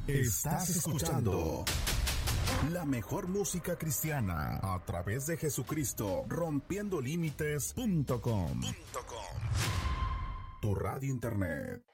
Estás escuchando la mejor música cristiana a través de Jesucristo, rompiendo límites.com. Tu radio internet.